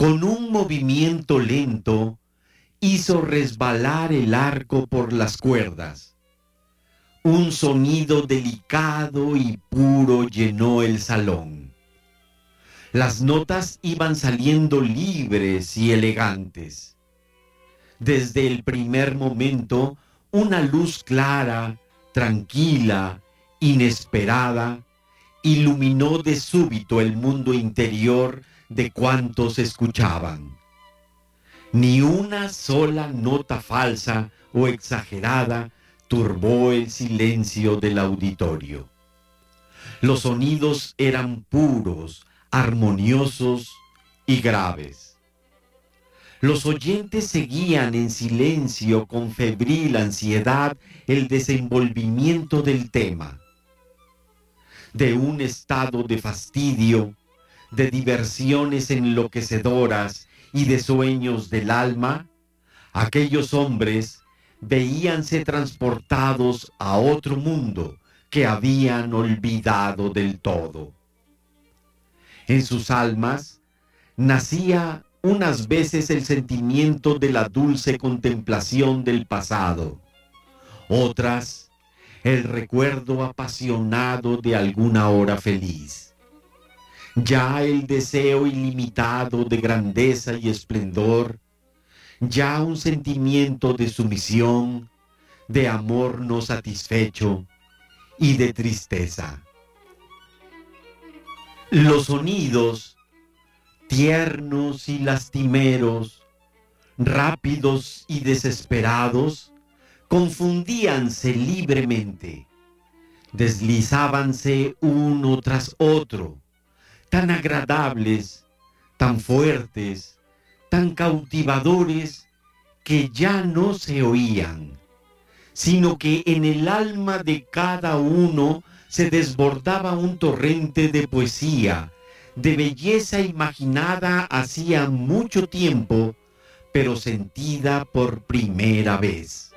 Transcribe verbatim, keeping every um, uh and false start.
Con un movimiento lento, hizo resbalar el arco por las cuerdas. Un sonido delicado y puro llenó el salón. Las notas iban saliendo libres y elegantes. Desde el primer momento, una luz clara, tranquila, inesperada, iluminó de súbito el mundo interior de cuantos escuchaban. Ni una sola nota falsa o exagerada turbó el silencio del auditorio. Los sonidos eran puros, armoniosos y graves. Los oyentes seguían en silencio con febril ansiedad el desenvolvimiento del tema. De un estado de fastidio, de diversiones enloquecedoras y de sueños del alma, aquellos hombres veíanse transportados a otro mundo que habían olvidado del todo. En sus almas nacía unas veces el sentimiento de la dulce contemplación del pasado, otras el recuerdo apasionado de alguna hora feliz. Ya el deseo ilimitado de grandeza y esplendor, ya un sentimiento de sumisión, de amor no satisfecho y de tristeza. Los sonidos, tiernos y lastimeros, rápidos y desesperados, confundíanse libremente, deslizábanse uno tras otro, tan agradables, tan fuertes, tan cautivadores, que ya no se oían, sino que en el alma de cada uno se desbordaba un torrente de poesía, de belleza imaginada hacía mucho tiempo, pero sentida por primera vez.